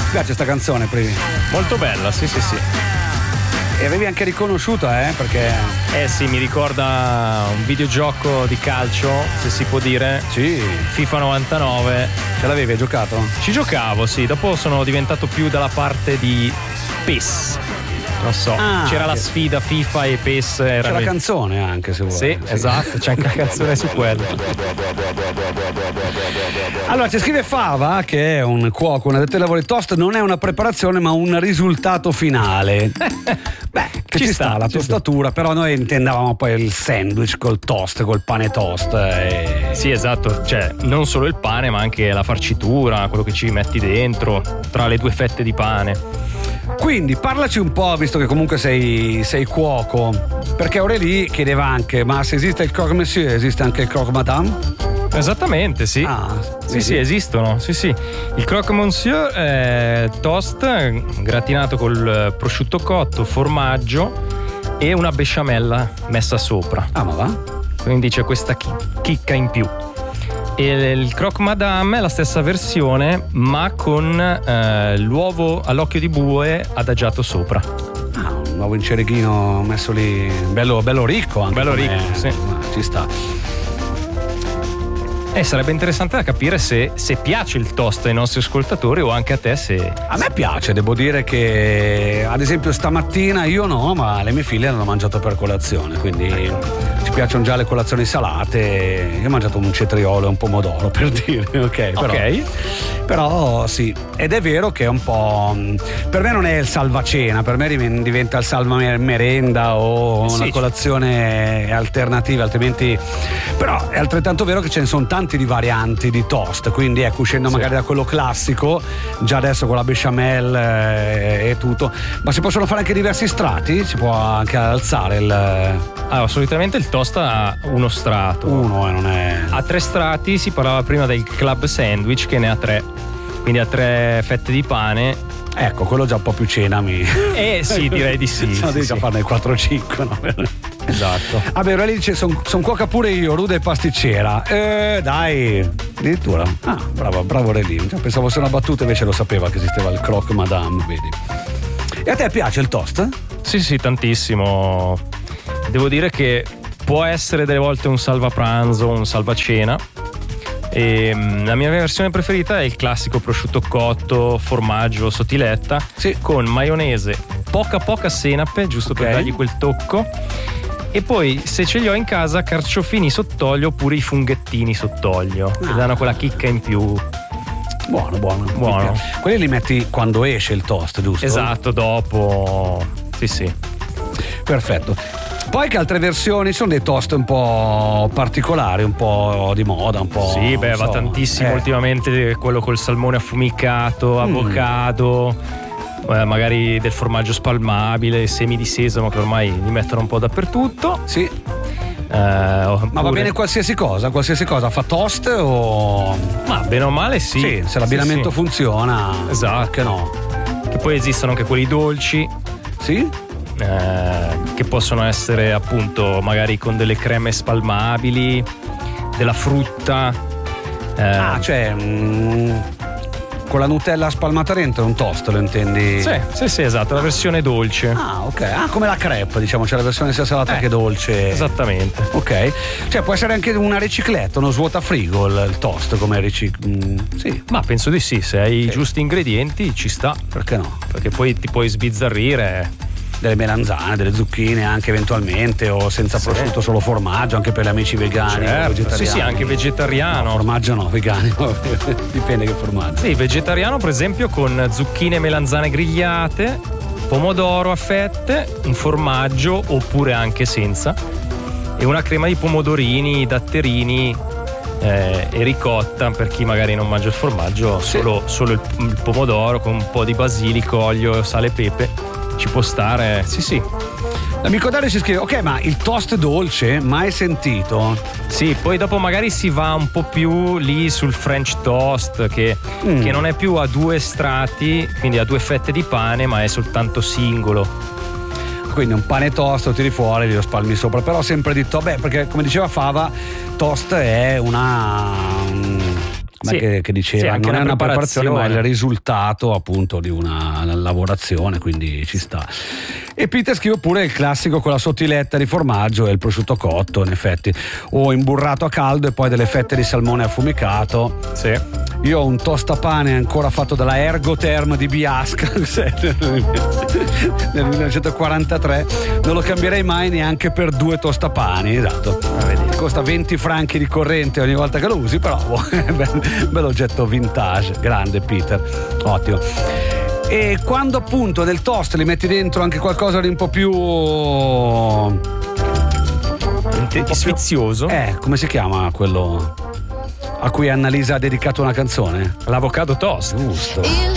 Mi piace sta canzone, Privi. Molto bella, sì. E avevi anche riconosciuta, perché... Sì, mi ricorda un videogioco di calcio, se si può dire. Sì. FIFA 99. Ce l'avevi, hai giocato? Ci giocavo, sì. Dopo sono diventato più dalla parte di PES. Non so, c'era la sfida FIFA e PES. C'è la canzone anche, se vuoi. Sì, esatto, c'è anche la canzone su quello. Allora, ci scrive Fava, che è un cuoco, una dette lavori toast, non è una preparazione ma un risultato finale. Beh, che ci sta la tostatura, però noi intendavamo poi il sandwich col toast, col pane toast. Sì, esatto, cioè non solo il pane ma anche la farcitura, quello che ci metti dentro, tra le due fette di pane. Quindi parlaci un po', visto che comunque sei cuoco, perché Aurélie chiedeva anche, ma se esiste il croque monsieur esiste anche il croque madame? Esattamente, sì. Sì, esistono. Sì. Il croque monsieur è toast gratinato col prosciutto cotto, formaggio e una besciamella messa sopra. Ah, ma va? Quindi c'è questa chicca in più. E il croque madame è la stessa versione, ma con l'uovo all'occhio di bue adagiato sopra. Ah, un uovo in cereghino messo lì, bello ricco anche. Bello ricco, sì. Ci sta. Sarebbe interessante da capire se piace il toast ai nostri ascoltatori o anche a te se... A me piace, devo dire che ad esempio stamattina io no, ma le mie figlie l'hanno mangiato per colazione, quindi ci piacciono già le colazioni salate. Io ho mangiato un cetriolo e un pomodoro, per dire, ok. Però sì, ed è vero che è un po'... Per me non è il salvacena, per me diventa il salva merenda o una colazione alternativa, altrimenti... Però è altrettanto vero che ce ne sono tanti di varianti di toast, quindi uscendo magari da quello classico, già adesso con la besciamel e tutto, ma si possono fare anche diversi strati? Si può anche alzare Allora, solitamente il toast ha uno strato. Non è... Ha 3 strati, si parlava prima del club sandwich che ne ha 3, quindi ha 3 fette di pane. Ecco, quello già un po' più cena sì, direi di sì. Devi già farne 4-5, no? Esatto. Vabbè, ora lì dice son cuoca pure io, rude e pasticcera. Dai, addirittura. Ah, bravo Relì. Pensavo fosse una battuta, invece lo sapeva che esisteva il croque madame, vedi. E a te piace il toast? Sì, tantissimo. Devo dire che può essere delle volte un salva pranzo, un salva cena. E la mia versione preferita è il classico prosciutto cotto, formaggio, sottiletta, con maionese, poca senape, giusto per dargli quel tocco. E poi, se ce li ho in casa, carciofini sott'olio oppure i funghettini sott'olio, che danno quella chicca in più. Buono. Quelli li metti quando esce il toast, giusto? Esatto, dopo. Sì. Perfetto. Poi che altre versioni sono dei toast un po' particolari, un po' di moda, un po'... Sì, va tantissimo ultimamente quello col salmone affumicato, avocado... magari del formaggio spalmabile, semi di sesamo, che ormai li mettono un po' dappertutto. Sì. Ma va bene qualsiasi cosa fa toast o... Ma bene o male sì. Se l'abbinamento funziona. Esatto. Perché no? Che poi esistono anche quelli dolci. Sì. Che possono essere appunto magari con delle creme spalmabili, della frutta. Cioè... con la Nutella spalmata dentro è un toast, lo intendi? Sì, esatto, la versione dolce. Ah, ok. Come la crepe, diciamo, c'è la versione sia salata che dolce. Esattamente. Ok. Cioè può essere anche una ricicletta, uno svuotafrigo il toast come sì. Ma penso di sì, se hai i giusti ingredienti ci sta. Perché no? Perché poi ti puoi sbizzarrire. Delle melanzane, delle zucchine anche eventualmente, o senza prosciutto, solo formaggio, anche per gli amici vegani, vegetariani. Sì, anche vegetariano. No, formaggio no, vegani. Dipende che formaggio. Sì, vegetariano per esempio con zucchine e melanzane grigliate, pomodoro a fette, un formaggio oppure anche senza, e una crema di pomodorini, datterini e ricotta per chi magari non mangia il formaggio, solo il pomodoro con un po' di basilico, olio, sale e pepe. Ci può stare, sì. L'amico Dario ci scrive: ok, ma il toast dolce mai sentito? Sì, poi dopo magari si va un po' più lì sul French toast che non è più a 2 strati, quindi a 2 fette di pane, ma è soltanto singolo. Quindi un pane toast lo tiri fuori, lo spalmi sopra, però sempre di perché come diceva Fava, toast è ma che diceva non è una preparazione ma è il risultato appunto di una lavorazione, quindi ci sta. E Peter scrive pure il classico con la sottiletta di formaggio e il prosciutto cotto, in effetti, o imburrato a caldo e poi delle fette di salmone affumicato. Sì. Io ho un tostapane ancora fatto dalla Ergotherm di Biasca nel 1943, non lo cambierei mai neanche per 2 tostapani, esatto. Costa 20 franchi di corrente ogni volta che lo usi, però bell'oggetto vintage, grande Peter, ottimo. E quando appunto nel toast li metti dentro anche qualcosa di un po' più sfizioso, come si chiama quello a cui Annalisa ha dedicato una canzone? L'avocado toast. Giusto. Il